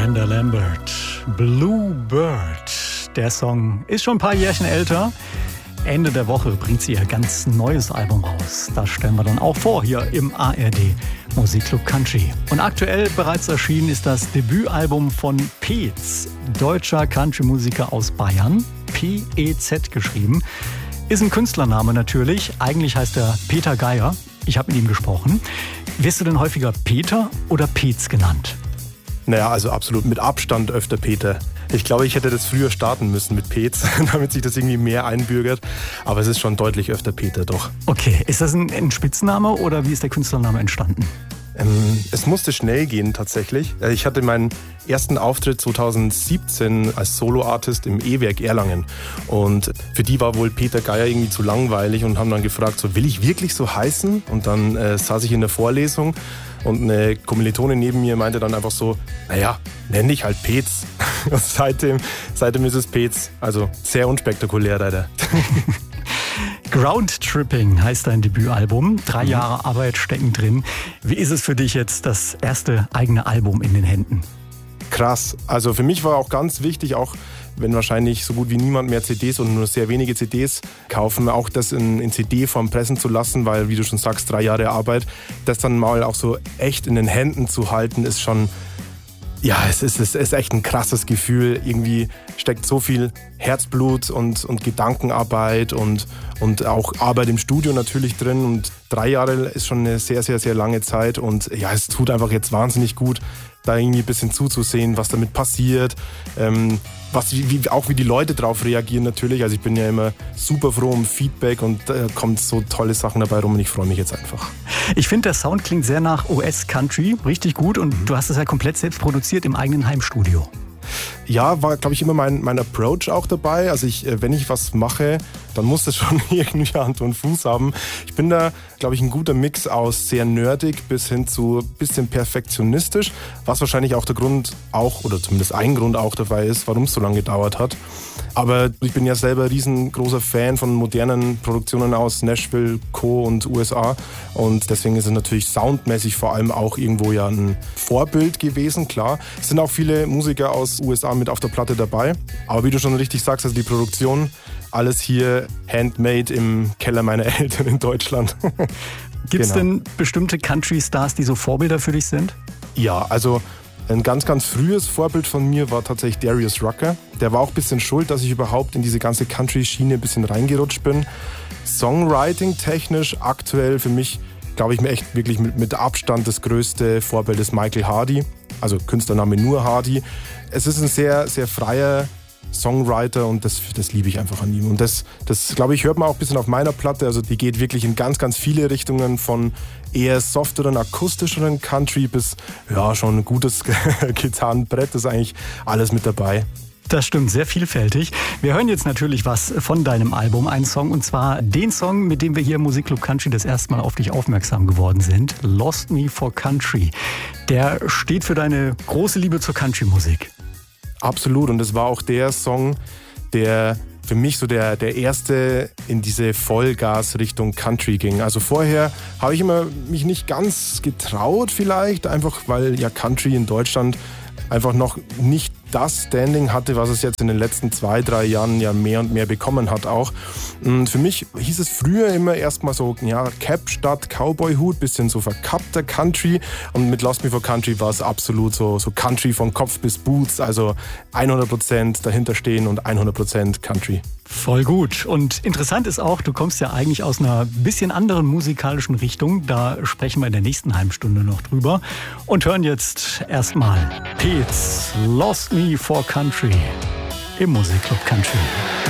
Miranda Lambert, Bluebird. Der Song ist schon ein paar Jährchen älter. Ende der Woche bringt sie ihr ganz neues Album raus. Das stellen wir dann auch vor hier im ARD Musikclub Country. Und aktuell bereits erschienen ist das Debütalbum von Peetz, deutscher Country-Musiker aus Bayern. P-E-Z geschrieben. Ist ein Künstlername natürlich. Eigentlich heißt er Peter Geier. Ich habe mit ihm gesprochen. Wirst du denn häufiger Peter oder Peetz genannt? Naja, also absolut mit Abstand öfter Peter. Ich glaube, ich hätte das früher starten müssen mit Peetz, damit sich das irgendwie mehr einbürgert. Aber es ist schon deutlich öfter Peter, doch. Okay, ist das ein Spitzname oder wie ist der Künstlername entstanden? Es musste schnell gehen tatsächlich. Ich hatte meinen ersten Auftritt 2017 als Solo-Artist im E-Werk Erlangen. Und für die war wohl Peter Geier irgendwie zu langweilig und haben dann gefragt, so, will ich wirklich so heißen? Und dann saß ich in der Vorlesung und eine Kommilitonin neben mir meinte dann einfach so, naja, nenn dich halt Peetz. Und seitdem ist es Peetz. Also sehr unspektakulär leider. Ground Tripping heißt dein Debütalbum. 3 Jahre Arbeit stecken drin. Wie ist es für dich jetzt, das erste eigene Album in den Händen? Krass. Also für mich war auch ganz wichtig, auch wenn wahrscheinlich so gut wie niemand mehr CDs und nur sehr wenige CDs kaufen, auch das in CD-Form pressen zu lassen, weil, wie du schon sagst, 3 Jahre Arbeit, das dann mal auch so echt in den Händen zu halten, ist schon... Ja, es ist echt ein krasses Gefühl. Irgendwie steckt so viel Herzblut und Gedankenarbeit und auch Arbeit im Studio natürlich drin. Und 3 Jahre ist schon eine sehr, sehr, sehr lange Zeit. Und ja, es tut einfach jetzt wahnsinnig gut, da irgendwie ein bisschen zuzusehen, was damit passiert. Wie die Leute drauf reagieren natürlich. Also ich bin ja immer super froh um Feedback und da kommen so tolle Sachen dabei rum und ich freue mich jetzt einfach. Ich finde, der Sound klingt sehr nach US-Country, richtig gut und du hast es ja komplett selbst produziert im eigenen Heimstudio. Ja, war, glaube ich, immer mein Approach auch dabei. Also wenn ich was mache, dann muss das schon irgendwie Hand und Fuß haben. Ich bin da, glaube ich, ein guter Mix aus sehr nerdig bis hin zu ein bisschen perfektionistisch, was wahrscheinlich auch der Grund auch, oder zumindest ein Grund auch dabei ist, warum es so lange gedauert hat. Aber ich bin ja selber riesengroßer Fan von modernen Produktionen aus Nashville, Co. und USA. Und deswegen ist es natürlich soundmäßig vor allem auch irgendwo ja ein Vorbild gewesen, klar. Es sind auch viele Musiker aus USA mit auf der Platte dabei. Aber wie du schon richtig sagst, also die Produktion, alles hier handmade im Keller meiner Eltern in Deutschland. Gibt es denn bestimmte Country-Stars, die so Vorbilder für dich sind? Ja, also ein ganz, ganz frühes Vorbild von mir war tatsächlich Darius Rucker. Der war auch ein bisschen schuld, dass ich überhaupt in diese ganze Country-Schiene ein bisschen reingerutscht bin. Songwriting-technisch aktuell für mich, glaube ich, mir echt wirklich mit Abstand das größte Vorbild ist Michael Hardy. Also Künstlername nur Hardy. Es ist ein sehr, sehr freier Songwriter und das liebe ich einfach an ihm. Und das glaube ich, hört man auch ein bisschen auf meiner Platte. Also die geht wirklich in ganz, ganz viele Richtungen, von eher softeren, akustischeren Country bis ja schon ein gutes Gitarrenbrett. Das ist eigentlich alles mit dabei. Das stimmt, sehr vielfältig. Wir hören jetzt natürlich was von deinem Album, einen Song, und zwar den Song, mit dem wir hier im Musikclub Country das erste Mal auf dich aufmerksam geworden sind, Lost Me for Country. Der steht für deine große Liebe zur Country-Musik. Absolut, und das war auch der Song, der für mich so der erste in diese Vollgas-Richtung Country ging. Also vorher habe ich immer mich nicht ganz getraut vielleicht, einfach weil ja Country in Deutschland einfach noch nicht das Standing hatte, was es jetzt in den letzten 2-3 Jahren ja mehr und mehr bekommen hat auch. Und für mich hieß es früher immer erstmal so, ja, Cap statt Cowboy-Hut, bisschen so verkappter Country. Und mit Lost Me for Country war es absolut so Country von Kopf bis Boots, also 100% dahinter stehen und 100% Country. Voll gut. Und interessant ist auch, du kommst ja eigentlich aus einer bisschen anderen musikalischen Richtung. Da sprechen wir in der nächsten halben Stunde noch drüber. Und hören jetzt erstmal Peetz, Lost Me for Country im Musikclub Country.